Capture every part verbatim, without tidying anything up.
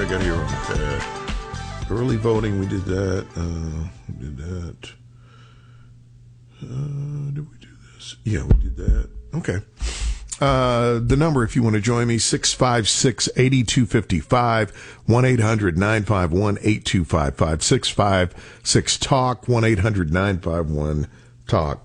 I got here on that? Early voting, we did that. Uh, we did that. Uh, did we do this? Yeah, we did that. Okay. Uh, the number, if you want to join me, six five six, eight two five five, one eight hundred, nine five one, eight two five five, six five six talk, one eight hundred, nine five one, talk.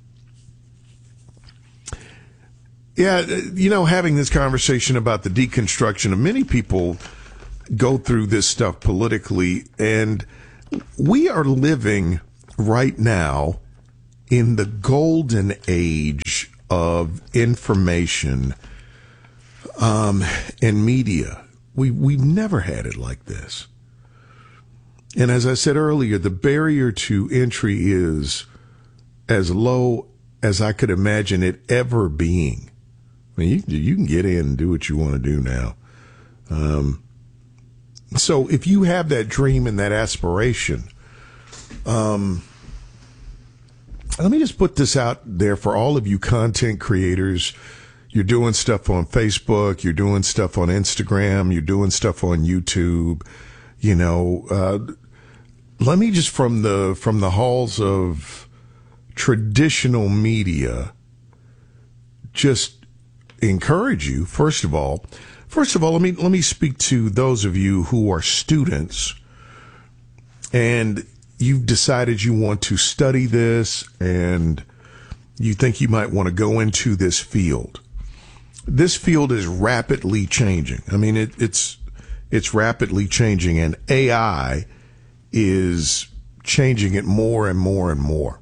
Yeah, you know, having this conversation about the deconstruction of many people go through this stuff politically, and we are living right now in the golden age of information um, and media. We, we've never had it like this. And as I said earlier, the barrier to entry is as low as I could imagine it ever being. I mean, you, you can get in and do what you want to do now. Um, so if you have that dream and that aspiration, um, let me just put this out there for all of you content creators. You're doing stuff on Facebook. You're doing stuff on Instagram. You're doing stuff on YouTube. You know, uh, let me just from the from the halls of traditional media just encourage you. First of all, first of all, let me let me speak to those of you who are students and you've decided you want to study this and you think you might want to go into this field. This field is rapidly changing. I mean, it, it's it's rapidly changing, and A I is changing it more and more and more.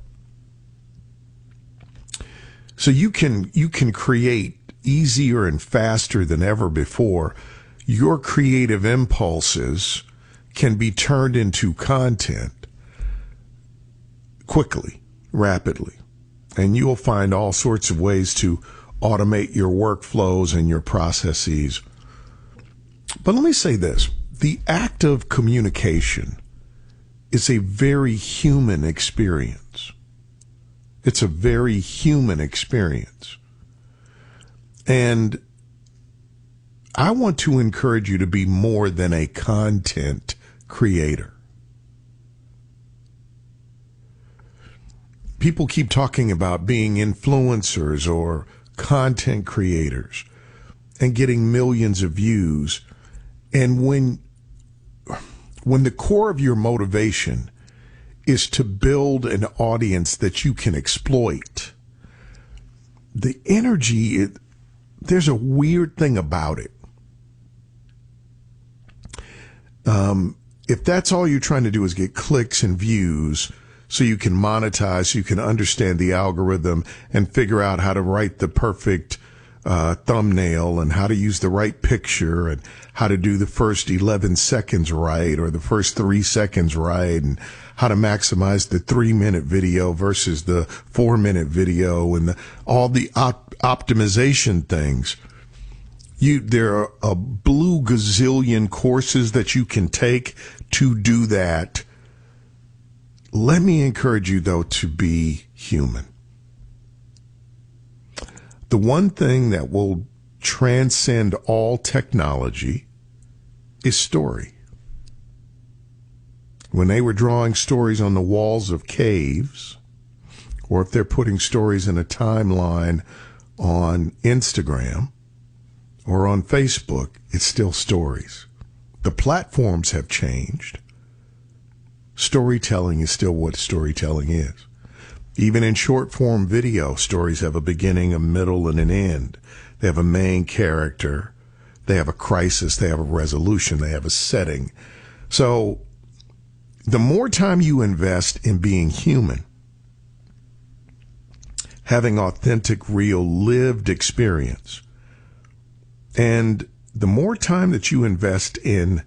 So you can you can create easier and faster than ever before. Your creative impulses can be turned into content quickly, rapidly, and you'll find all sorts of ways to automate your workflows and your processes. But let me say this. The act of communication is a very human experience. It's a very human experience. And I want to encourage you to be more than a content creator. People keep talking about being influencers or content creators and getting millions of views. And when, when the core of your motivation is to build an audience that you can exploit, the energy, it, there's a weird thing about it. Um, if that's all you're trying to do is get clicks and views so you can monetize, so you can understand the algorithm and figure out how to write the perfect uh, thumbnail and how to use the right picture and how to do the first eleven seconds right or the first three seconds right and how to maximize the three minute video versus the four minute video and the, all the op- optimization things. You, there are a blue gazillion courses that you can take to do that. Let me encourage you, though, to be human. The one thing that will transcend all technology is story. When they were drawing stories on the walls of caves, or if they're putting stories in a timeline on Instagram or on Facebook, it's still stories. The platforms have changed. Storytelling is still what storytelling is. Even in short form video, stories have a beginning, a middle, and an end. They have a main character. They have a crisis. They have a resolution. They have a setting. So the more time you invest in being human, having authentic, real, lived experience, and the more time that you invest in,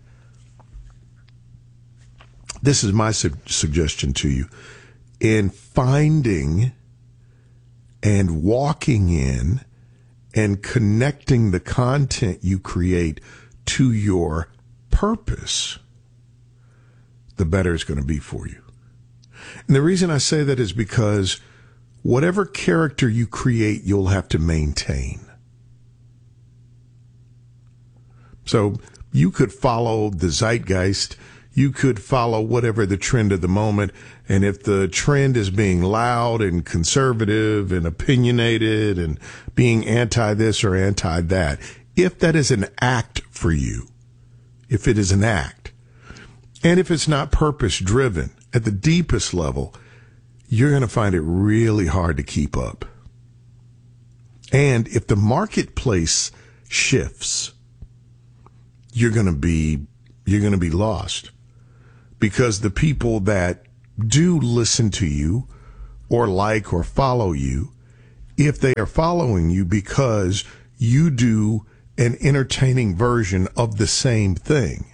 this is my su- suggestion to you, in finding and walking in and connecting the content you create to your purpose, the better it's going to be for you. And the reason I say that is because whatever character you create, you'll have to maintain. So you could follow the zeitgeist. You could follow whatever the trend of the moment. And if the trend is being loud and conservative and opinionated and being anti this or anti that, if that is an act for you, if it is an act, and if it's not purpose driven at the deepest level, you're going to find it really hard to keep up. And if the marketplace shifts, you're going to be, you're going to be lost. Because the people that do listen to you or like or follow you, if they are following you because you do an entertaining version of the same thing,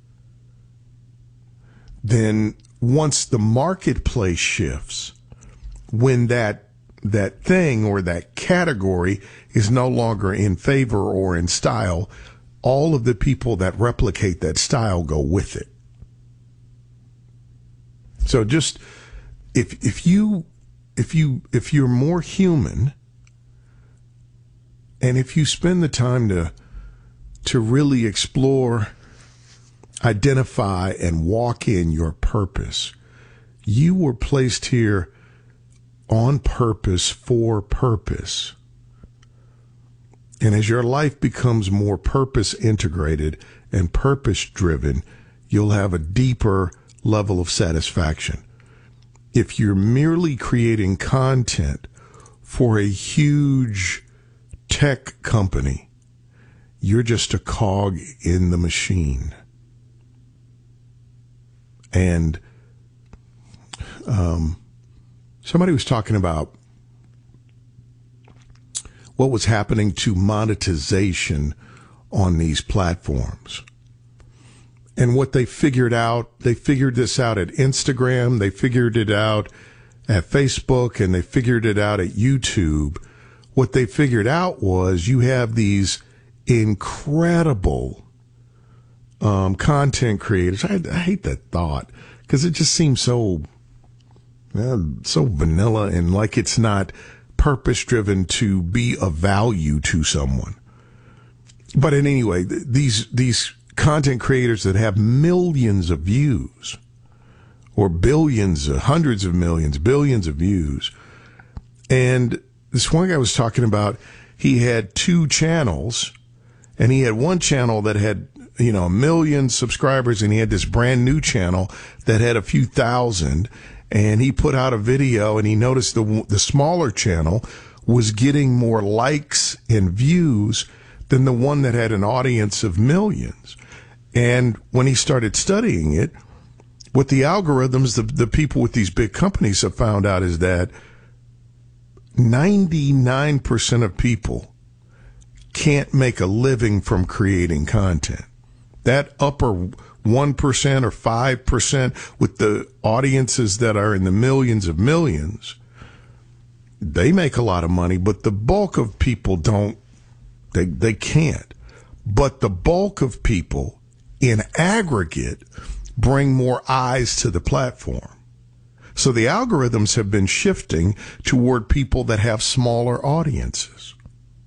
then once the marketplace shifts, when that that thing or that category is no longer in favor or in style, all of the people that replicate that style go with it. So just if if you if you if you're more human, and if you spend the time to to really explore, identify, and walk in your purpose, you were placed here on purpose for purpose. And as your life becomes more purpose integrated and purpose driven, you'll have a deeper level of satisfaction. If you're merely creating content for a huge tech company, you're just a cog in the machine. And um, somebody was talking about what was happening to monetization on these platforms. And what they figured out, they figured this out at Instagram, they figured it out at Facebook, and they figured it out at YouTube. What they figured out was you have these incredible um, content creators. I, I hate that thought because it just seems so, uh, so vanilla and like it's not purpose-driven to be of value to someone. But in any way, th- these these content creators that have millions of views or billions, uh, hundreds of millions, billions of views. And this one guy was talking about, he had two channels, and he had one channel that had, you know, a million subscribers, and he had this brand new channel that had a few thousand, and he put out a video, and he noticed the the smaller channel was getting more likes and views than the one that had an audience of millions. And when he started studying it, what the algorithms, the, the people with these big companies have found out is that ninety-nine percent of people can't make a living from creating content. That upper one percent or five percent with the audiences that are in the millions of millions, they make a lot of money, but the bulk of people don't, they, they can't. But the bulk of people in aggregate bring more eyes to the platform. So the algorithms have been shifting toward people that have smaller audiences.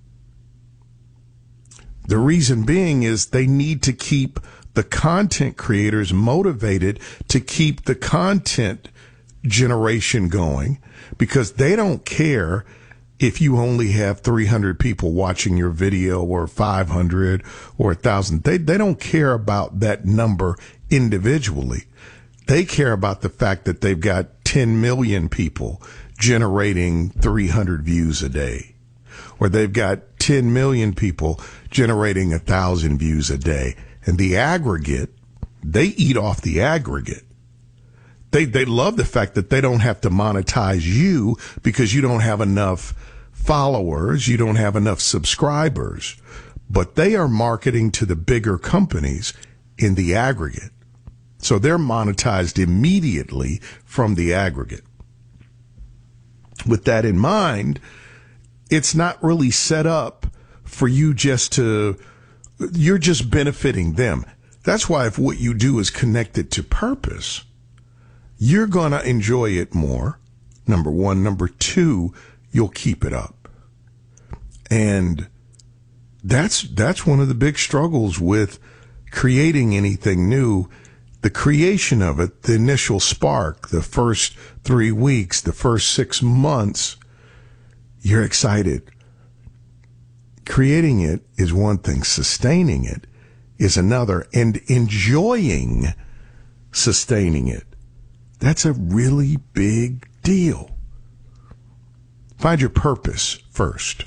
The reason being is they need to keep the content creators motivated to keep the content generation going, because they don't care if you only have three hundred people watching your video or five hundred or one thousand. They, they don't care about that number individually. They care about the fact that they've got ten million people generating three hundred views a day, or they've got ten million people generating one thousand views a day. And the aggregate, they eat off the aggregate. They they love the fact that they don't have to monetize you because you don't have enough followers, you don't have enough subscribers, but they are marketing to the bigger companies in the aggregate. So they're monetized immediately from the aggregate. With that in mind, it's not really set up for you just to, you're just benefiting them. That's why if what you do is connected to purpose, you're going to enjoy it more, number one. Number two, you'll keep it up. And that's that's one of the big struggles with creating anything new, the creation of it, the initial spark, the first three weeks, the first six months, you're excited. Creating it is one thing. Sustaining it is another. And enjoying sustaining it, that's a really big deal. Find your purpose first.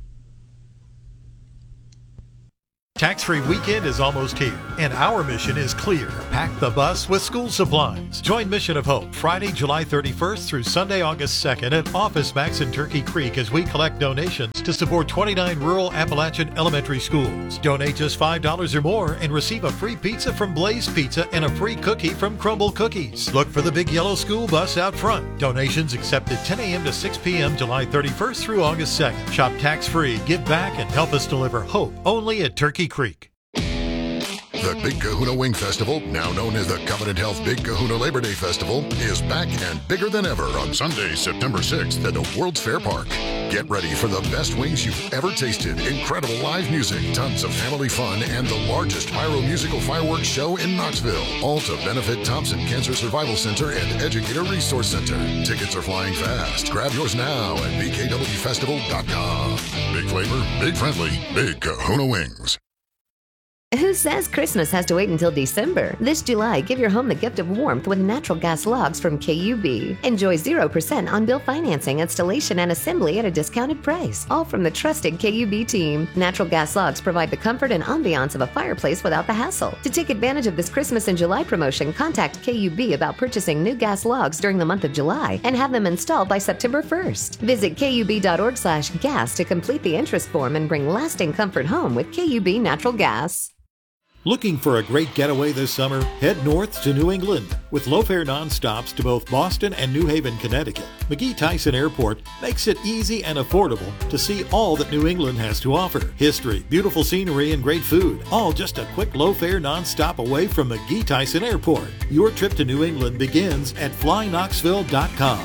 Tax-free weekend is almost here, and our mission is clear. Pack the bus with school supplies. Join Mission of Hope Friday, July thirty-first through Sunday, August second at Office Max in Turkey Creek as we collect donations to support twenty-nine rural Appalachian elementary schools. Donate just five dollars or more and receive a free pizza from Blaze Pizza and a free cookie from Crumble Cookies. Look for the big yellow school bus out front. Donations accepted ten a.m. to six p.m. July thirty-first through August second. Shop tax-free, give back, and help us deliver hope only at Turkey Creek. The Big Kahuna Wing Festival, now known as the Covenant Health Big Kahuna Labor Day Festival, is back and bigger than ever on Sunday, September sixth at the World's Fair Park. Get ready for the best wings you've ever tasted, incredible live music, tons of family fun, and the largest pyro-musical fireworks show in Knoxville, all to benefit Thompson Cancer Survival Center and Educator Resource Center. Tickets are flying fast. Grab yours now at b k w festival dot com. Big flavor, big friendly, Big Kahuna Wings. Who says Christmas has to wait until December? This July, give your home the gift of warmth with natural gas logs from K U B. Enjoy zero percent on-bill financing, installation, and assembly at a discounted price. All from the trusted K U B team. Natural gas logs provide the comfort and ambiance of a fireplace without the hassle. To take advantage of this Christmas in July promotion, contact K U B about purchasing new gas logs during the month of July and have them installed by September first. Visit K U B dot org slash gas to complete the interest form and bring lasting comfort home with K U B Natural Gas. Looking for a great getaway this summer? Head north to New England. With low-fare nonstops to both Boston and New Haven, Connecticut, McGee Tyson Airport makes it easy and affordable to see all that New England has to offer. History, beautiful scenery, and great food, all just a quick low-fare nonstop away from McGee Tyson Airport. Your trip to New England begins at fly knoxville dot com.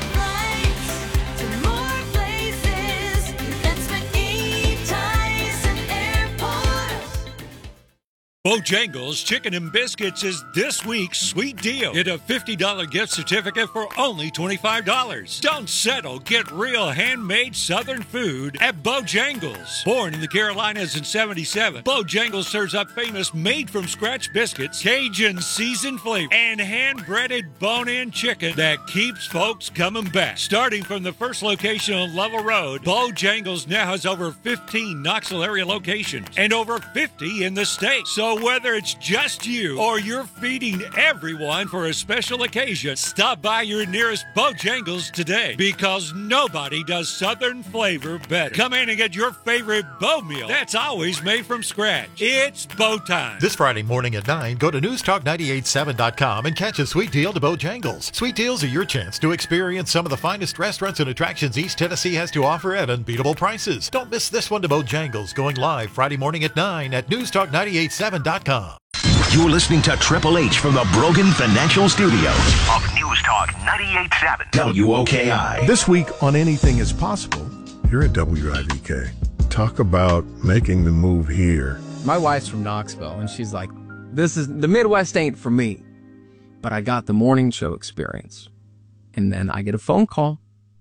Bojangles Chicken and Biscuits is this week's sweet deal. Get a fifty dollars gift certificate for only twenty-five dollars. Don't settle. Get real handmade Southern food at Bojangles. Born in the Carolinas in seventy-seven, Bojangles serves up famous made-from-scratch biscuits, Cajun seasoned flavor, and hand-breaded bone-in chicken that keeps folks coming back. Starting from the first location on Lovell Road, Bojangles now has over fifteen Knoxville area locations and over fifty in the state. So whether it's just you or you're feeding everyone for a special occasion, stop by your nearest Bojangles today, because nobody does Southern flavor better. Come in and get your favorite Bo meal that's always made from scratch. It's Bo time. This Friday morning at nine, go to news talk nine eight seven dot com and catch a sweet deal to Bojangles. Sweet deals are your chance to experience some of the finest restaurants and attractions East Tennessee has to offer at unbeatable prices. Don't miss this one to Bojangles, going live Friday morning at nine at news talk nine eight seven dot com. You're listening to Triple H from the Brogan Financial Studios of News Talk ninety-eight point seven W O K I. This week on Anything is Possible, here at W I V K. Talk about making the move here. My wife's from Knoxville, and she's like, this is, the Midwest ain't for me. But I got the morning show experience. And then I get a phone call,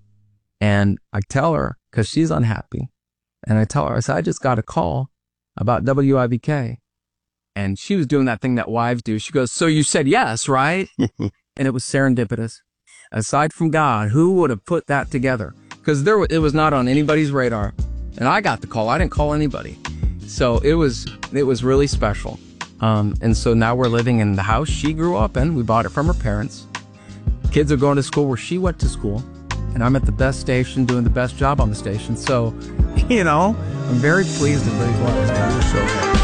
and I tell her, because she's unhappy, and I tell her, I said, I just got a call about W I V K. And she was doing that thing that wives do. She goes, so you said yes, right? And it was serendipitous. Aside from God, who would have put that together? Because there, it was not on anybody's radar. And I got the call. I didn't call anybody. So it was, it was really special. Um, and so now we're living in the house she grew up in. We bought it from her parents. Kids are going to school where she went to school. And I'm at the best station doing the best job on the station. So, you know, I'm very pleased and very blessed. So happy.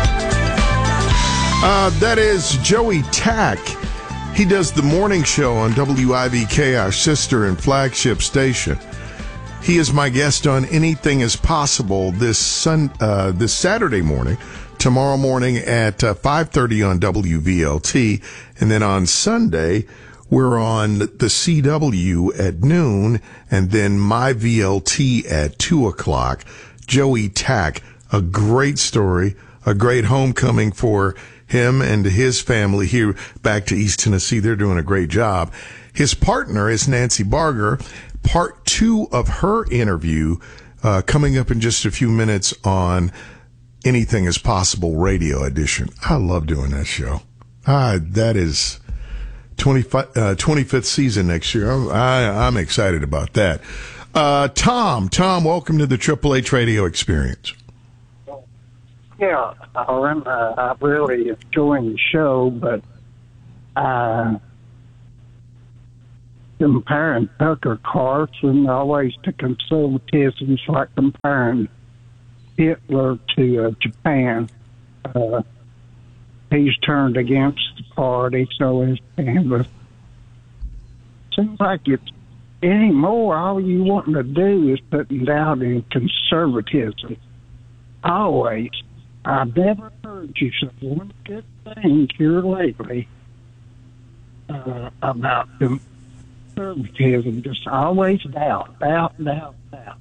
Uh, that is Joey Tack. He does the morning show on W I V K, our sister and flagship station. He is my guest on Anything is Possible this sun, uh, this Saturday morning, tomorrow morning at uh, five thirty on W V L T, and then on Sunday we're on the C W at noon, and then my V L T at two o'clock. Joey Tack, a great story a great homecoming for him and his family here back to East Tennessee. They're doing a great job. His partner is Nancy Barger. Part two of her interview uh, coming up in just a few minutes on Anything is Possible Radio Edition. I love doing that show. Ah, that is twenty-fifth season next year. I'm, I, I'm excited about that. Uh, Tom, Tom, welcome to the Triple H Radio Experience. Yeah, Alan, uh, I'm really enjoying the show, but uh, comparing Tucker Carlson always to conservatism is like comparing Hitler to uh, Japan. Uh, he's turned against the party, so is Canada. Seems like it's anymore, all you wanting to do is putting down in conservatism. Always. I've never heard you say one good thing here lately uh, about conservatism. Just always doubt, doubt, doubt, doubt.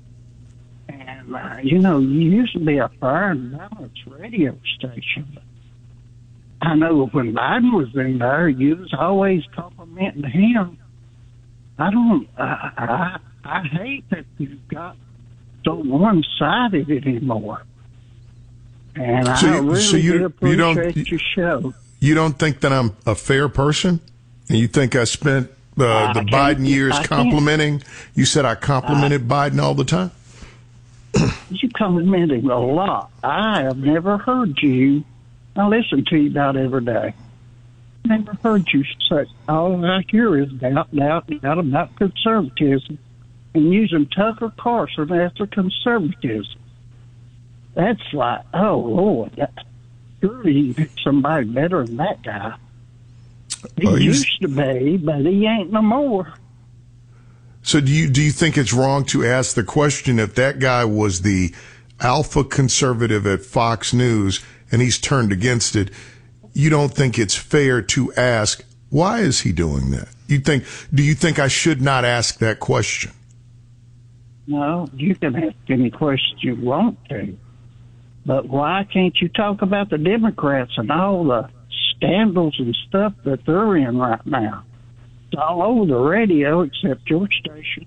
And, uh, you know, you used to be a fair and balanced radio station. I know when Biden was in there, you was always complimenting him. I don't, I, I, I hate that you've got so one-sided anymore. And so I you, really so you, do appreciate you don't, your show. You don't think that I'm a fair person? And you think I spent uh, the Biden years I complimenting? Can't. You said I complimented uh, Biden all the time? You compliment him a lot. I have never heard you. I listen to you about every day. Never heard you say, all I hear is doubt, doubt, doubt about conservatism and using Tucker Carlson as a conservatism. That's like, oh, Lord, that, surely you get somebody better than that guy. He oh, used to be, but he ain't no more. So do you do you think it's wrong to ask the question if that guy was the alpha conservative at Fox News and he's turned against it? You don't think it's fair to ask, why is he doing that? You think? Do you think I should not ask that question? No, you can ask any questions you want to. But why can't you talk about the Democrats and all the scandals and stuff that they're in right now? It's all over the radio except your station.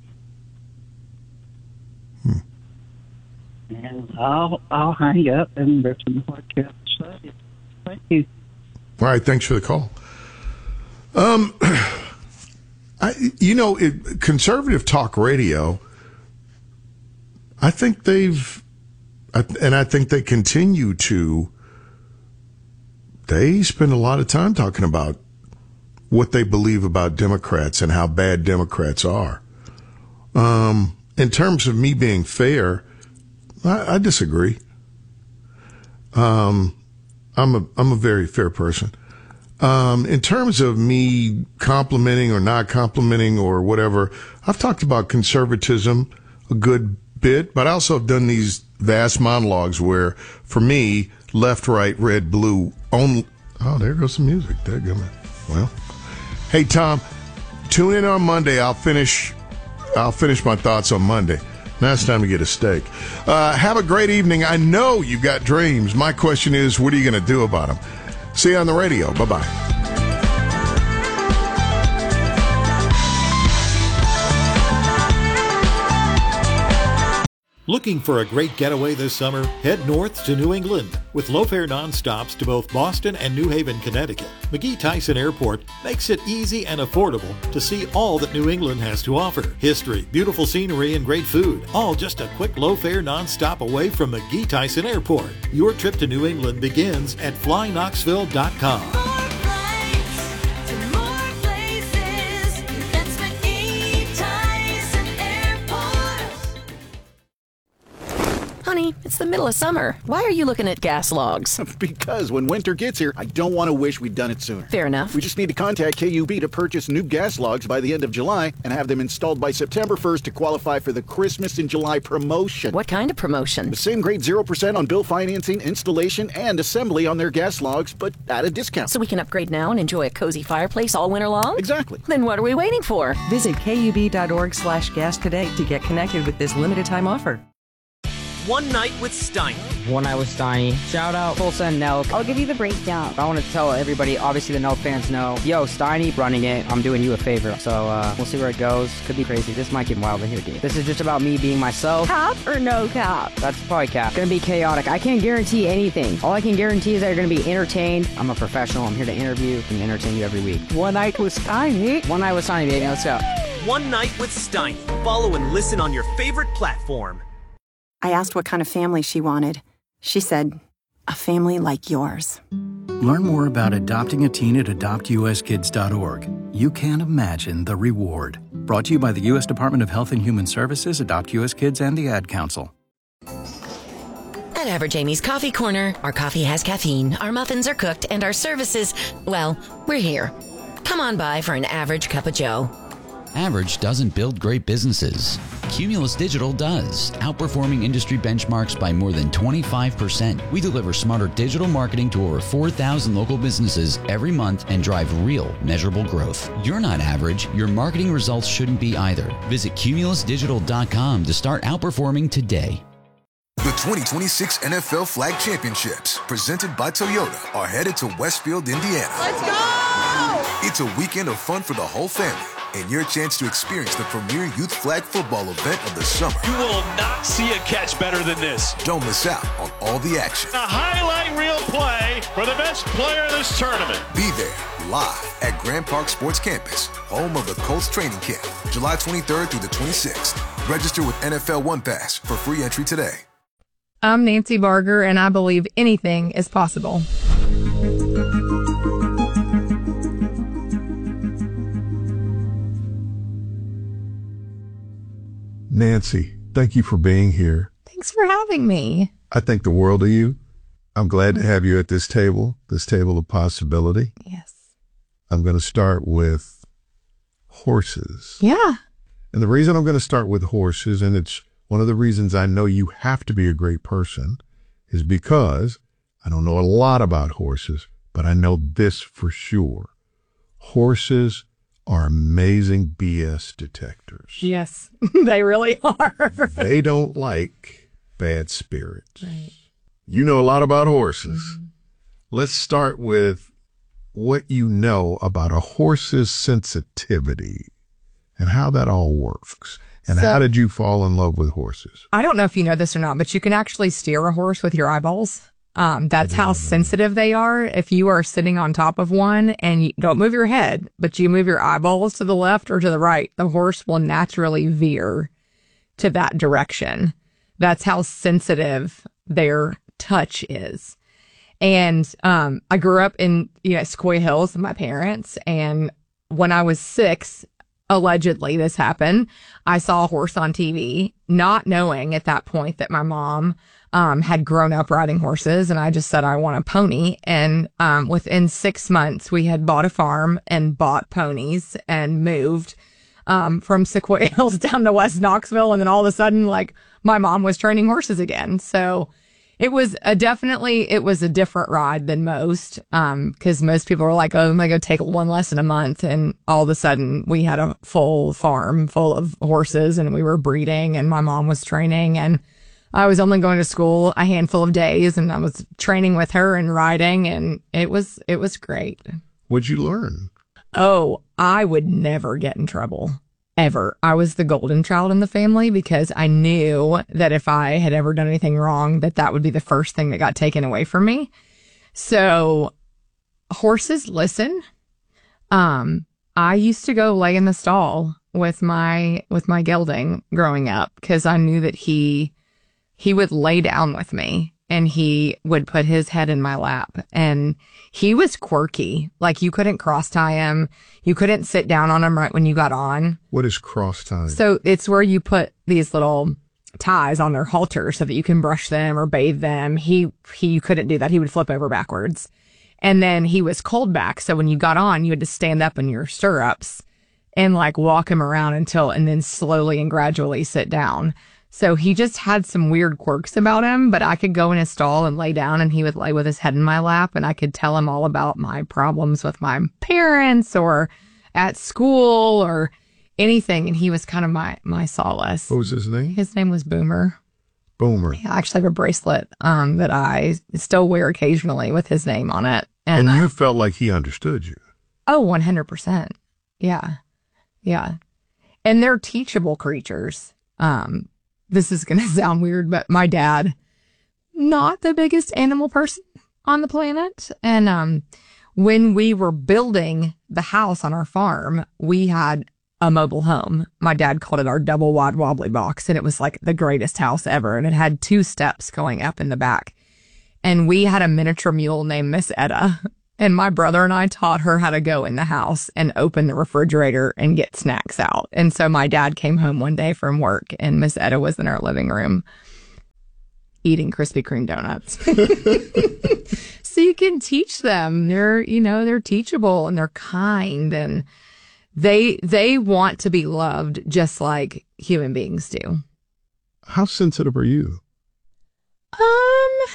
Hmm. And I'll, I'll hang up and listen to what you have to say. Thank you. All right, thanks for the call. Um, I, you know, it, conservative talk radio, I think they've, and I think they continue to, they spend a lot of time talking about what they believe about Democrats and how bad Democrats are. Um, in terms of me being fair, I, I disagree. Um, I'm a I'm a very fair person. Um, in terms of me complimenting or not complimenting or whatever, I've talked about conservatism a good bit, but I also have done these vast monologues where, for me, left, right, red, blue, only. Oh, there goes some music. There you go. Well, hey Tom, tune in on Monday. I'll finish. I'll finish my thoughts on Monday. Now it's time to get a steak. Uh, have a great evening. I know you've got dreams. My question is, what are you going to do about them? See you on the radio. Bye-bye. Looking for a great getaway this summer? Head north to New England. With low-fare nonstops to both Boston and New Haven, Connecticut, McGee Tyson Airport makes it easy and affordable to see all that New England has to offer. History, beautiful scenery, and great food, all just a quick low-fare nonstop away from McGee Tyson Airport. Your trip to New England begins at fly knoxville dot com. Honey, it's the middle of summer. Why are you looking at gas logs? Because when winter gets here, I don't want to wish we'd done it sooner. Fair enough. We just need to contact K U B to purchase new gas logs by the end of July and have them installed by September first to qualify for the Christmas in July promotion. What kind of promotion? The same grade zero percent on bill financing, installation, and assembly on their gas logs, but at a discount. So we can upgrade now and enjoy a cozy fireplace all winter long? Exactly. Then what are we waiting for? Visit kub.org slash gas today to get connected with this limited time offer. One Night with Steiner, One Night with Steiny. Shout out Tulsa and Nelk. I'll give you the breakdown. I want to tell everybody, obviously the Nelk fans know, yo, Steiny running it, I'm doing you a favor. So uh, we'll see where it goes. Could be crazy. This might get wild in here, dude. This is just about me being myself. Cap or no cap? That's probably cap. Gonna be chaotic. I can't guarantee anything. All I can guarantee is that you're gonna be entertained. I'm a professional. I'm here to interview and entertain you every week. One Night with Steiny. One Night with Steiny, baby. Let's go. One Night with Steiny. Follow and listen on your favorite platform. I asked what kind of family she wanted. She said, a family like yours. Learn more about adopting a teen at adopt u s kids dot org. You can't imagine the reward. Brought to you by the U S Department of Health and Human Services, Adopt U S Kids, and the Ad Council. At Average Amy's Coffee Corner, our coffee has caffeine, our muffins are cooked, and our services, well, we're here. Come on by for an average cup of joe. Average doesn't build great businesses. Cumulus Digital does, outperforming industry benchmarks by more than twenty-five percent. We deliver smarter digital marketing to over four thousand local businesses every month and drive real, measurable growth. You're not average. Your marketing results shouldn't be either. Visit cumulus digital dot com to start outperforming today. The twenty twenty-six N F L Flag Championships, presented by Toyota, are headed to Westfield, Indiana. Let's go! It's a weekend of fun for the whole family, and your chance to experience the premier youth flag football event of the summer. You will not see a catch better than this. Don't miss out on all the action. A highlight reel play for the best player in this tournament. Be there, live at Grand Park Sports Campus, home of the Colts training camp, July twenty-third through the twenty-sixth. Register with N F L One Pass for free entry today. I'm Nancy Barger, and I believe anything is possible. Nancy, thank you for being here. Thanks for having me. I think the world of you. I'm glad to have you at this table, this table of possibility. Yes. I'm going to start with horses. Yeah. And the reason I'm going to start with horses, and it's one of the reasons I know you have to be a great person, is because I don't know a lot about horses, but I know this for sure. Horses are amazing B S detectors. Yes, they really are. They don't like bad spirits. Right. You know a lot about horses. Mm-hmm. Let's start with what you know about a horse's sensitivity and how that all works. And so, how did you fall in love with horses? I don't know if you know this or not, but you can actually steer a horse with your eyeballs. Um, that's how sensitive they are. If you are sitting on top of one and you don't move your head, but you move your eyeballs to the left or to the right, the horse will naturally veer to that direction. That's how sensitive their touch is. And um, I grew up in you know, Sequoia Hills with my parents. And when I was six, allegedly this happened, I saw a horse on T V, not knowing at that point that my mom um, had grown up riding horses. And I just said, I want a pony. And um, within six months, we had bought a farm and bought ponies and moved um, from Sequoia Hills down to West Knoxville. And then all of a sudden, like, my mom was training horses again. So it was a definitely, it was a different ride than most, um, cause most people were like, oh, I'm going to go take one lesson a month. And all of a sudden we had a full farm full of horses and we were breeding and my mom was training and I was only going to school a handful of days and I was training with her and riding and it was, it was great. What'd you learn? Oh, I would never get in trouble. Ever. I was the golden child in the family because I knew that if I had ever done anything wrong, that that would be the first thing that got taken away from me. So horses listen. Um, I used to go lay in the stall with my, with my gelding growing up because I knew that he, he would lay down with me and he would put his head in my lap and he was quirky. Like you couldn't cross tie him. You couldn't sit down on him right when you got on. What is cross tying? So it's where you put these little ties on their halter so that you can brush them or bathe them. He, he, you couldn't do that. He would flip over backwards. And then he was cold back. So when you got on, you had to stand up in your stirrups and like walk him around until, and then slowly and gradually sit down. So he just had some weird quirks about him, but I could go in his stall and lay down and he would lay with his head in my lap and I could tell him all about my problems with my parents or at school or anything. And he was kind of my, my solace. What was his name? His name was Boomer. Boomer. I actually have a bracelet um, that I still wear occasionally with his name on it. And, and you felt like he understood you. Oh, one hundred percent. Yeah. Yeah. And they're teachable creatures. Um, this is going to sound weird, but my dad, not the biggest animal person on the planet. And um, when we were building the house on our farm, we had a mobile home. My dad called it our double wide wobbly box, and it was like the greatest house ever. And it had two steps going up in the back. And we had a miniature mule named Miss Etta. And my brother and I taught her how to go in the house and open the refrigerator and get snacks out. And so my dad came home one day from work, and Miss Etta was in our living room eating Krispy Kreme donuts. So you can teach them. They're, you know, they're teachable and they're kind, and they they want to be loved just like human beings do. How sensitive are you? Um,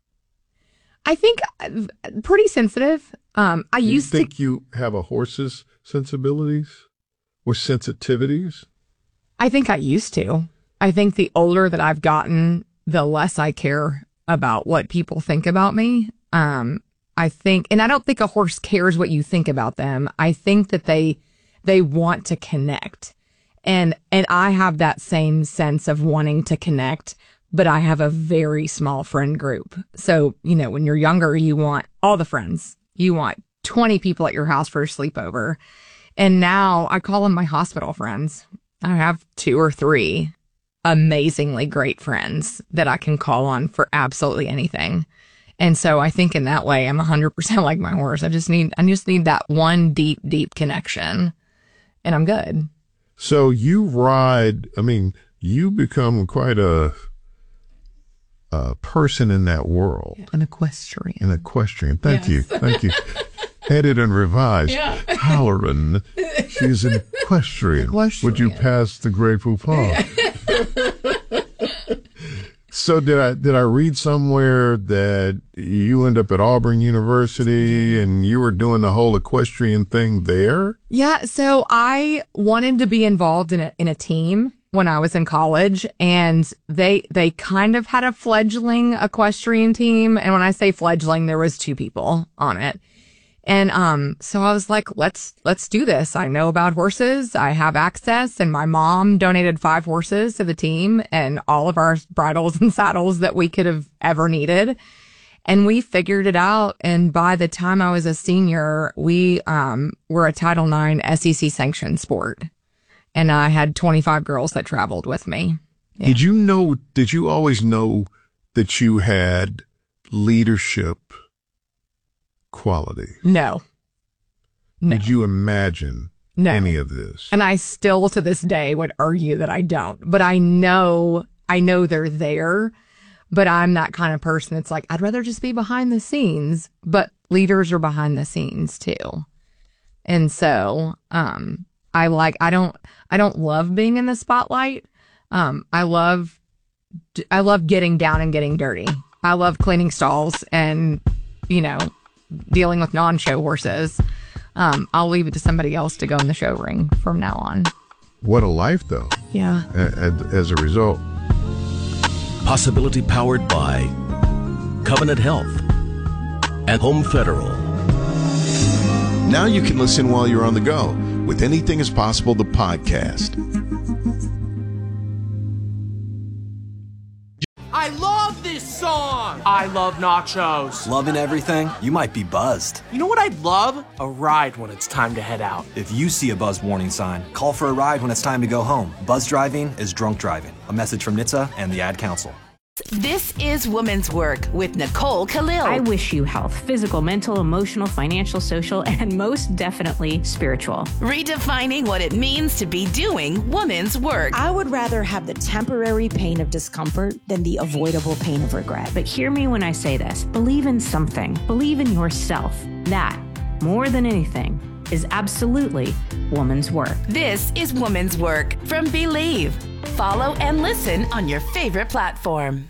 I think pretty sensitive. Um, I you used think to you have a horse's sensibilities or sensitivities? I think I used to. I think the older that I've gotten, the less I care about what people think about me. Um, I think, and I don't think a horse cares what you think about them. I think that they, they want to connect. And, and I have that same sense of wanting to connect, but I have a very small friend group. So, you know, when you're younger, you want all the friends. You want twenty people at your house for a sleepover. And now I call them my hospital friends. I have two or three amazingly great friends that I can call on for absolutely anything. And so I think in that way, I'm one hundred percent like my horse. I just need, I just need that one deep, deep connection, and I'm good. So you ride, I mean, you become quite a, a person in that world. An equestrian. An equestrian. Thank Yes. you. Thank you. Headed and revised. Yeah. Halloran. She's an equestrian. Equestrian. Would you pass the Grey Poupon? So did I did I read somewhere that you end up at Auburn University and you were doing the whole equestrian thing there? Yeah. So I wanted to be involved in a, in a team when I was in college, and they, they kind of had a fledgling equestrian team. And when I say fledgling, there was two people on it. And, um, so I was like, let's, let's do this. I know about horses. I have access, and my mom donated five horses to the team and all of our bridles and saddles that we could have ever needed. And we figured it out. And by the time I was a senior, we, um, were a Title nine S E C sanctioned sport. And I had twenty-five girls that traveled with me. Yeah. Did you know, did you always know that you had leadership quality? No. No. Did you imagine No. any of this? And I still to this day would argue that I don't, but I know, I know they're there, but I'm that kind of person. It's like, I'd rather just be behind the scenes, but leaders are behind the scenes too. And so, um, I like, I don't, I don't love being in the spotlight. Um, I love, I love getting down and getting dirty. I love cleaning stalls and, you know, dealing with non-show horses. Um, I'll leave it to somebody else to go in the show ring from now on. What a life, though. Yeah. a- As a result. Possibility powered by Covenant Health and Home Federal. Now you can listen while you're on the go with Anything is Possible, the podcast. I love this song! I love nachos. Loving everything? You might be buzzed. You know what I'd love? A ride when it's time to head out. If you see a buzz warning sign, call for a ride when it's time to go home. Buzz driving is drunk driving. A message from N H T S A and the Ad Council. This is Women's Work with Nicole Khalil. I wish you health, physical, mental, emotional, financial, social, and most definitely spiritual. Redefining what it means to be doing women's work. I would rather have the temporary pain of discomfort than the avoidable pain of regret. But hear me when I say this. Believe in something. Believe in yourself. That, more than anything, is absolutely woman's work. This is Women's Work from Believe. Follow and listen on your favorite platform.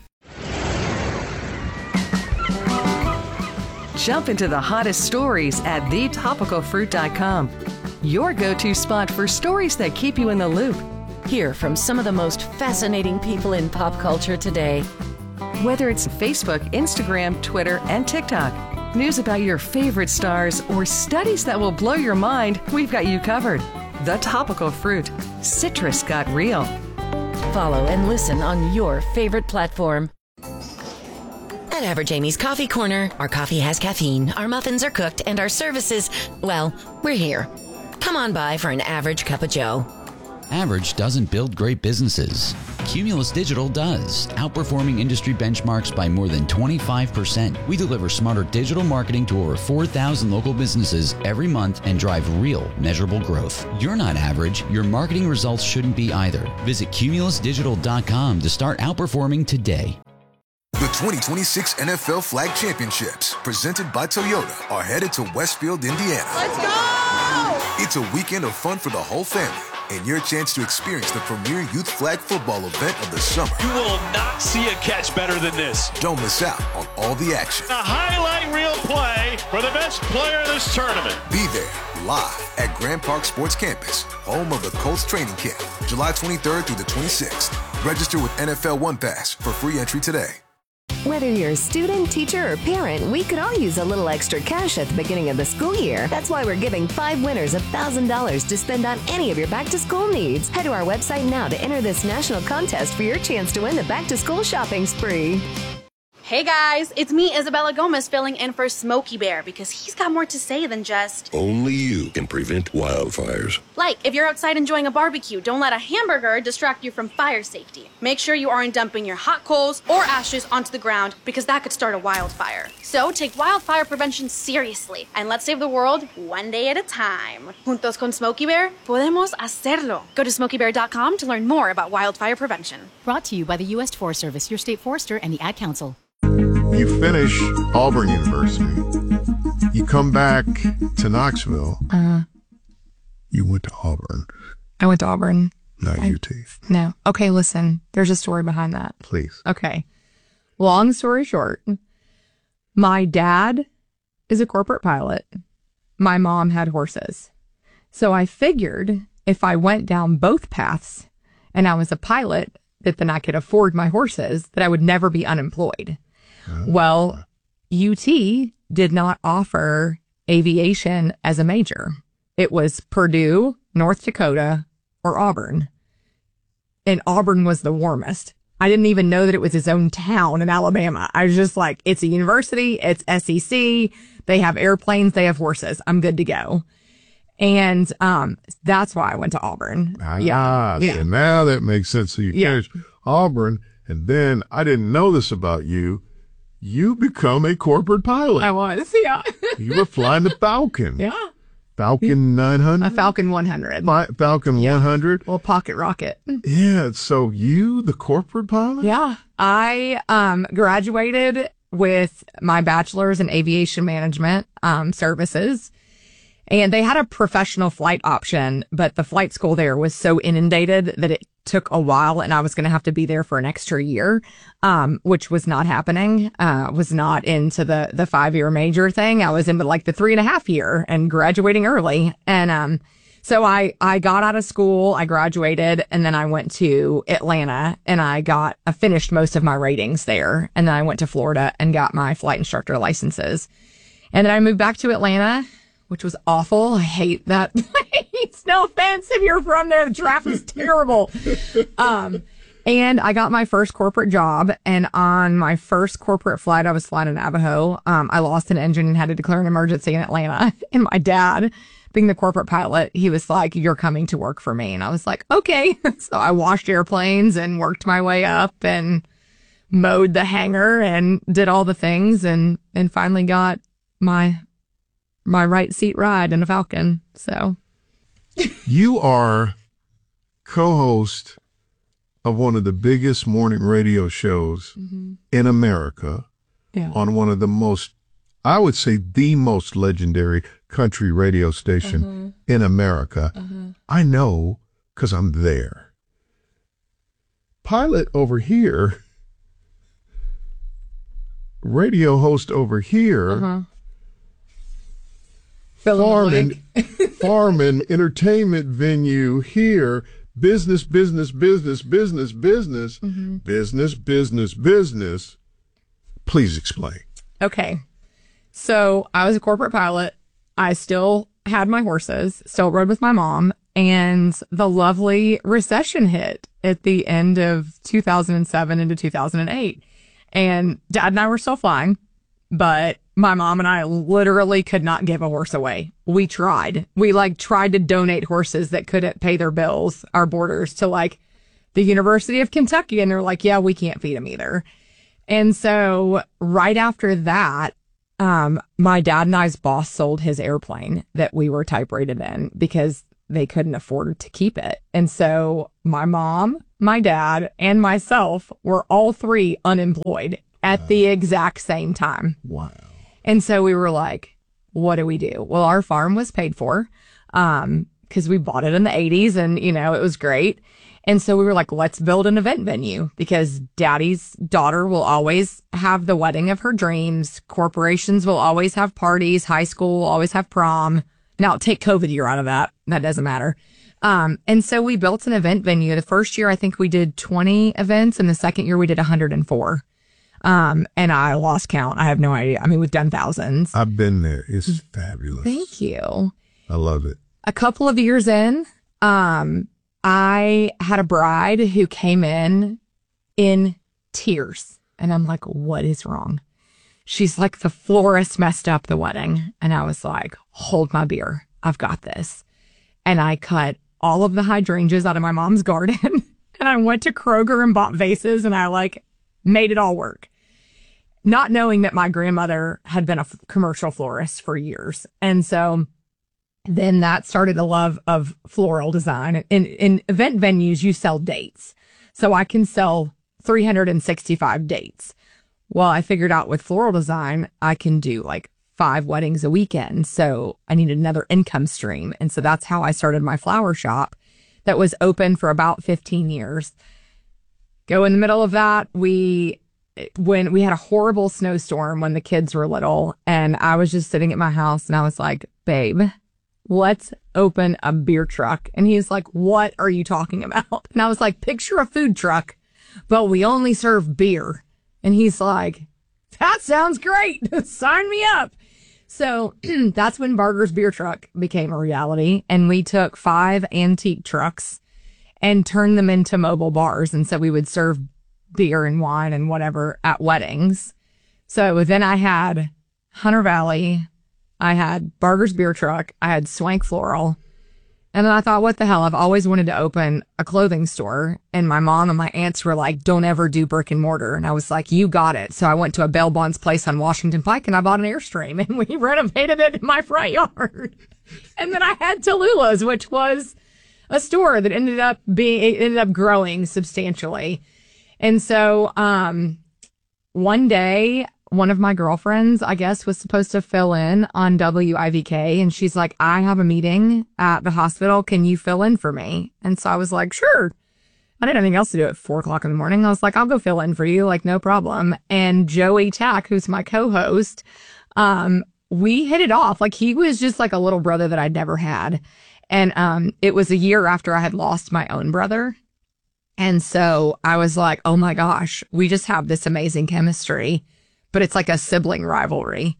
Jump into the hottest stories at the topical fruit dot com. Your go-to spot for stories that keep you in the loop. Hear from some of the most fascinating people in pop culture today. Whether it's Facebook, Instagram, Twitter, and TikTok, news about your favorite stars, or studies that will blow your mind, we've got you covered. The Topical Fruit. Citrus got real. Follow and listen on your favorite platform. At Average Amy's Coffee Corner, our coffee has caffeine, our muffins are cooked, and our services, well, we're here. Come on by for an average cup of joe. Average doesn't build great businesses. Cumulus Digital does, outperforming industry benchmarks by more than twenty-five percent. We deliver smarter digital marketing to over four thousand local businesses every month and drive real, measurable growth. You're not average. Your marketing results shouldn't be either. Visit cumulus digital dot com to start outperforming today. The twenty twenty-six N F L Flag Championships, presented by Toyota, are headed to Westfield, Indiana. Let's go! It's a weekend of fun for the whole family, and your chance to experience the premier youth flag football event of the summer. You will not see a catch better than this. Don't miss out on all the action. A highlight reel play for the best player in this tournament. Be there live at Grand Park Sports Campus, home of the Colts training camp, July twenty-third through the twenty-sixth. Register with N F L One Pass for free entry today. Whether you're a student, teacher, or parent, we could all use a little extra cash at the beginning of the school year. That's why we're giving five winners one thousand dollars to spend on any of your back-to-school needs. Head to our website now to enter this national contest for your chance to win the back-to-school shopping spree. Hey guys, it's me, Isabella Gomez, filling in for Smokey Bear because he's got more to say than just... Only you can prevent wildfires. Like, if you're outside enjoying a barbecue, don't let a hamburger distract you from fire safety. Make sure you aren't dumping your hot coals or ashes onto the ground because that could start a wildfire. So take wildfire prevention seriously and let's save the world one day at a time. Juntos con Smokey Bear, podemos hacerlo. Go to smokey bear dot com to learn more about wildfire prevention. Brought to you by the U S Forest Service, your state forester, and the Ad Council. You finish Auburn University. You come back to Knoxville. Uh, you went to Auburn. I went to Auburn. Not I, U T. No. Okay, listen. There's a story behind that. Please. Okay. Long story short, my dad is a corporate pilot. My mom had horses. So I figured if I went down both paths and I was a pilot, that then I could afford my horses, that I would never be unemployed. Oh. Well, U T did not offer aviation as a major. It was Purdue, North Dakota, or Auburn. And Auburn was the warmest. I didn't even know that it was its own town in Alabama. I was just like, it's a university, it's S E C, they have airplanes, they have horses. I'm good to go. And um, that's why I went to Auburn. Ah, yeah. So yeah. now that makes sense. So you yeah. finished Auburn, and then I didn't know this about you. You become a corporate pilot. I was, yeah. You were flying the Falcon. Yeah. Falcon nine hundred? A Falcon one hundred. My, Falcon yeah. one hundred? Well, pocket rocket. Yeah. So you, the corporate pilot? Yeah. I um graduated with my bachelor's in aviation management um services. And they had a professional flight option, but the flight school there was so inundated that it took a while and I was going to have to be there for an extra year, um, which was not happening. Uh, was not into the, the five year major thing. I was in like the three and a half year and graduating early. And, um, so I, I got out of school, I graduated, and then I went to Atlanta and I got, I finished most of my ratings there. And then I went to Florida and got my flight instructor licenses. And then I moved back to Atlanta, which was awful. I hate that place. No offense if you're from there. The traffic's terrible. Um, and I got my first corporate job. And on my first corporate flight, I was flying to Navajo. Um, I lost an engine and had to declare an emergency in Atlanta. And my dad, being the corporate pilot, he was like, "You're coming to work for me." And I was like, okay. So I washed airplanes and worked my way up and mowed the hangar and did all the things and, and finally got my my right seat ride in a Falcon. So you are co-host of one of the biggest morning radio shows mm-hmm. in America yeah. on one of the most, I would say the most legendary country radio station uh-huh. in America. Uh-huh. I know because I'm there. Pilot over here, radio host over here, uh-huh. Farm and, farm and entertainment venue here, business, business, business, business, business, Mm-hmm. business, business, business. Please explain. Okay. So I was a corporate pilot. I still had my horses, still rode with my mom, and the lovely recession hit at the end of two thousand seven into two thousand eight. And Dad and I were still flying, but my mom and I literally could not give a horse away. We tried. We like tried to donate horses that couldn't pay their bills, our boarders, to like the University of Kentucky. And they're like, yeah, we can't feed them either. And so right after that, um, my dad and I's boss sold his airplane that we were type rated in because they couldn't afford to keep it. And so my mom, my dad, and myself were all three unemployed at the exact same time. Wow. And so we were like, what do we do? Well, our farm was paid for, um, cause we bought it in the eighties and, you know, it was great. And so we were like, let's build an event venue because Daddy's daughter will always have the wedding of her dreams. Corporations will always have parties. High school will always have prom. Now take COVID year out of that. That doesn't matter. Um, and so we built an event venue. The first year, I think we did twenty events, and the second year we did one hundred four. Um, and I lost count. I have no idea. I mean, we've done thousands. I've been there. It's fabulous. Thank you. I love it. A couple of years in, um, I had a bride who came in in tears. And I'm like, what is wrong? She's like, the florist messed up the wedding. And I was like, hold my beer. I've got this. And I cut all of the hydrangeas out of my mom's garden. And I went to Kroger and bought vases, and I like made it all work. Not knowing that my grandmother had been a f- commercial florist for years. And so then that started a love of floral design. In, in event venues, you sell dates. So I can sell three hundred sixty-five dates. Well, I figured out with floral design, I can do like five weddings a weekend. So I needed another income stream. And so that's how I started my flower shop that was open for about fifteen years. Go in the middle of that, we when we had a horrible snowstorm when the kids were little, and I was just sitting at my house and I was like, babe, let's open a beer truck. And he's like, what are you talking about? And I was like, picture a food truck, but we only serve beer. And he's like, that sounds great. Sign me up. So that's when Barger's Beer Truck became a reality. And we took five antique trucks and turned them into mobile bars. And so we would serve beer and wine and whatever at weddings. So then I had Hunter Valley, I had Barger's Beer Truck, I had Swank Floral. And then I thought, what the hell? I've always wanted to open a clothing store. And my mom and my aunts were like, don't ever do brick and mortar. And I was like, you got it. So I went to a Bell Bonds place on Washington Pike and I bought an Airstream and we renovated it in my front yard. And then I had Tallulah's, which was a store that ended up being, it ended up growing substantially. And so, um, one day, one of my girlfriends, I guess, was supposed to fill in on W I V K. And she's like, I have a meeting at the hospital. Can you fill in for me? And so I was like, sure. I didn't have anything else to do at four o'clock in the morning. I was like, I'll go fill in for you. Like, no problem. And Joey Tack, who's my co-host, um, we hit it off. Like, he was just like a little brother that I'd never had. And, um, it was a year after I had lost my own brother. And so I was like, oh my gosh, we just have this amazing chemistry, but it's like a sibling rivalry.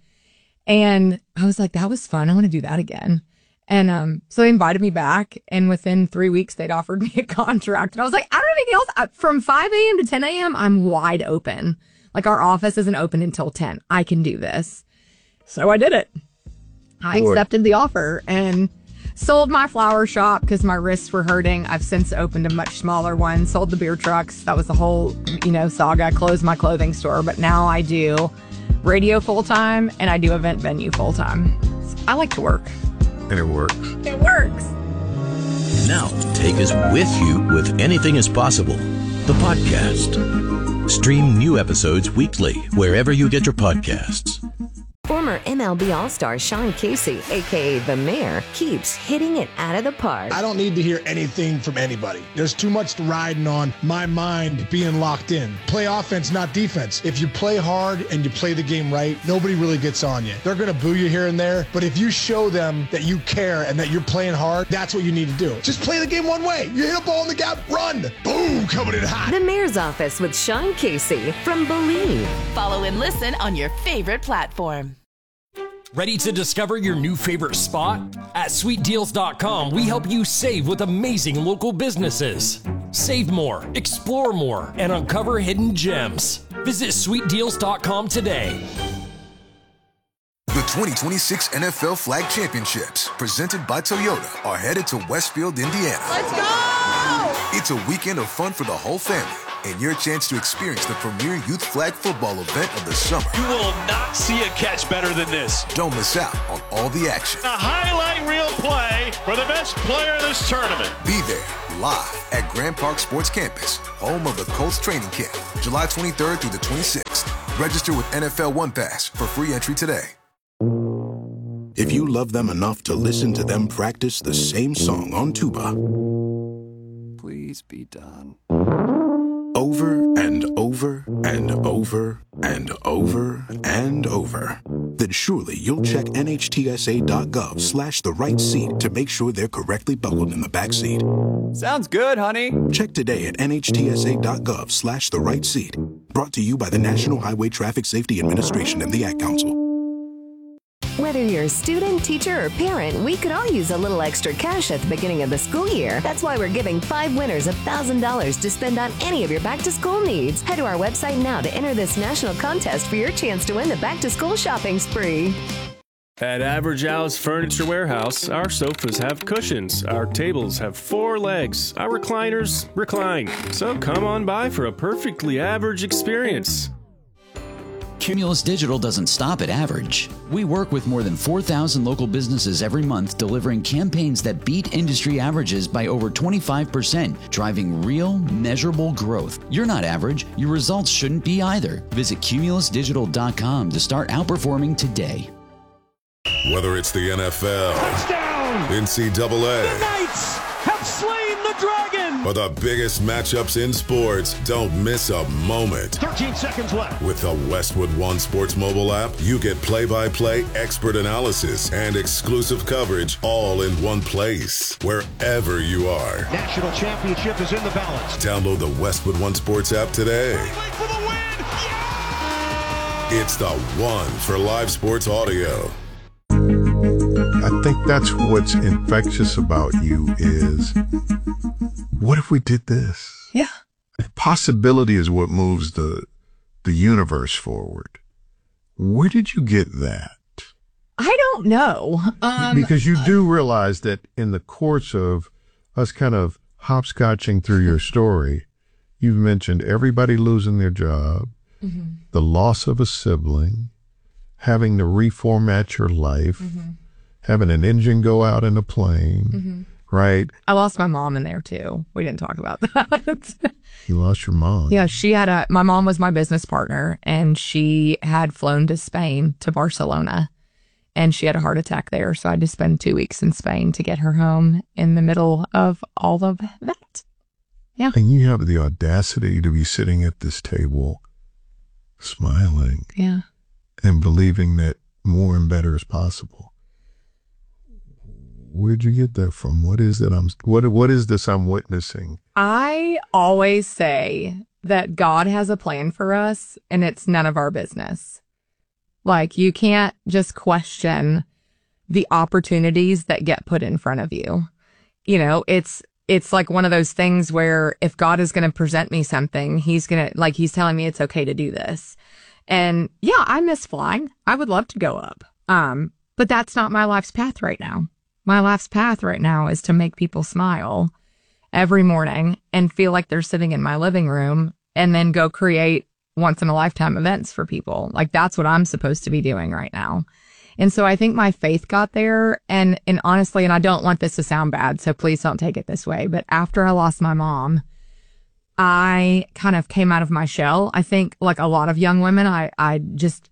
And I was like, that was fun. I want to do that again. And um, so they invited me back, and within three weeks, they'd offered me a contract. And I was like, I don't have anything else. I, from five a.m. to ten a.m., I'm wide open. Like, our office isn't open until ten. I can do this. So I did it. I Boy. accepted the offer and sold my flower shop because my wrists were hurting. I've since opened a much smaller one, sold the beer trucks. That was the whole, you know, saga. Closed my clothing store, but now I do radio full-time and I do event venue full-time. I like to work. And it works. It works. Now, take us with you with Anything is Possible, the podcast. Stream new episodes weekly wherever you get your podcasts. For former M L B All-Star Sean Casey, a k a. The Mayor, keeps hitting it out of the park. I don't need to hear anything from anybody. There's too much riding on my mind being locked in. Play offense, not defense. If you play hard and you play the game right, nobody really gets on you. They're going to boo you here and there, but if you show them that you care and that you're playing hard, that's what you need to do. Just play the game one way. You hit a ball in the gap, run. Boom, coming in hot. The Mayor's Office with Sean Casey from Believe. Follow and listen on your favorite platform. Ready to discover your new favorite spot? At sweet deals dot com, we help you save with amazing local businesses. Save more, explore more, and uncover hidden gems. Visit sweet deals dot com today. The twenty twenty-six N F L Flag Championships, presented by Toyota, are headed to Westfield, Indiana. Let's go! It's a weekend of fun for the whole family, and your chance to experience the premier youth flag football event of the summer. You will not see a catch better than this. Don't miss out on all the action. A highlight reel play for the best player in this tournament. Be there, live at Grand Park Sports Campus, home of the Colts training camp, July twenty-third through the twenty-sixth. Register with N F L One Pass for free entry today. If you love them enough to listen to them practice the same song on tuba, please be done. Over and over and over and over and over, then surely you'll check N H T S A dot gov slash the right seat to make sure they're correctly buckled in the back seat. Sounds good, honey. Check today at N H T S A dot gov slash the right seat. Brought to you by the National Highway Traffic Safety Administration and the Ad Council. Whether you're a student, teacher, or parent, we could all use a little extra cash at the beginning of the school year. That's why we're giving five winners one thousand dollars to spend on any of your back-to-school needs. Head to our website now to enter this national contest for your chance to win the back-to-school shopping spree. At Average House Furniture Warehouse, our sofas have cushions, our tables have four legs, our recliners recline. So come on by for a perfectly average experience. Cumulus Digital doesn't stop at average. We work with more than four thousand local businesses every month, delivering campaigns that beat industry averages by over twenty-five percent, driving real, measurable growth. You're not average. Your results shouldn't be either. Visit cumulus digital dot com to start outperforming today. Whether it's the N F L, touchdown, N C double A, the Knights have slain the dragon, or the biggest matchups in sports, don't miss a moment. thirteen seconds left. With the Westwood One Sports mobile app, you get play-by-play expert analysis and exclusive coverage all in one place, wherever you are. National championship is in the balance. Download the Westwood One Sports app today. Wait for the win! Yeah! It's the one for live sports audio. I think that's what's infectious about you is, what if we did this? Yeah. Possibility is what moves the the universe forward. Where did you get that? I don't know. Um, because you do realize that in the course of us kind of hopscotching through your story, you've mentioned everybody losing their job, mm-hmm. the loss of a sibling, having to reformat your life, mm-hmm. having an engine go out in a plane, mm-hmm. right? I lost my mom in there too. We didn't talk about that. You lost your mom. Yeah, she had a, my mom was my business partner, and she had flown to Spain, to Barcelona, and she had a heart attack there. So I had to spend two weeks in Spain to get her home in the middle of all of that. Yeah. And you have the audacity to be sitting at this table smiling. Yeah. And believing that more and better is possible. Where'd you get that from? What is it I'm what what is this I'm witnessing? I always say that God has a plan for us and it's none of our business. Like, you can't just question the opportunities that get put in front of you. You know, it's it's like one of those things where if God is going to present me something, he's going to, like, he's telling me it's okay to do this. And yeah, I miss flying. I would love to go up. Um, but that's not my life's path right now. My life's path right now is to make people smile every morning and feel like they're sitting in my living room, and then go create once in a lifetime events for people. Like, that's what I'm supposed to be doing right now. And so I think my faith got there. And, and honestly, and I don't want this to sound bad, so please don't take it this way, but after I lost my mom, I kind of came out of my shell. I think, like a lot of young women, I, I just,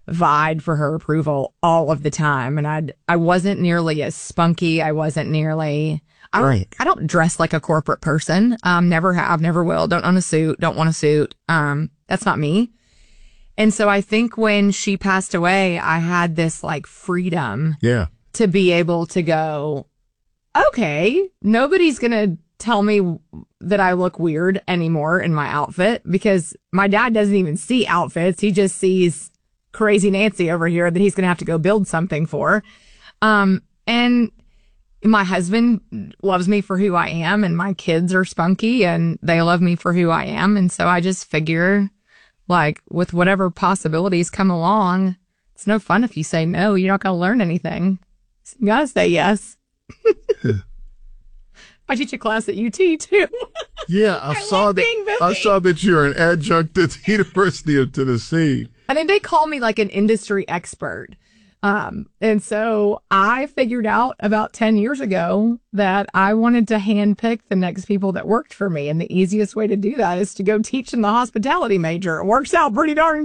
vied for her approval all of the time. And I I wasn't nearly as spunky. I wasn't nearly, I don't, Right. I don't dress like a corporate person. Um, never have, never will. Don't own a suit. Don't want a suit. Um, that's not me. And so I think when she passed away, I had this like freedom Yeah. to be able to go, okay, nobody's going to tell me that I look weird anymore in my outfit, because my dad doesn't even see outfits. He just sees crazy Nancy over here that he's going to have to go build something for. Um, and my husband loves me for who I am, and my kids are spunky and they love me for who I am. And so I just figure, like, with whatever possibilities come along, it's no fun if you say no. You're not going to learn anything. You got to say yes. I teach a class at U T too. Yeah, I, I saw that. I saw that you're an adjunct at the University of Tennessee. And then they call me like an industry expert. Um, and so I figured out about ten years ago that I wanted to handpick the next people that worked for me. And the easiest way to do that is to go teach in the hospitality major. It works out pretty darn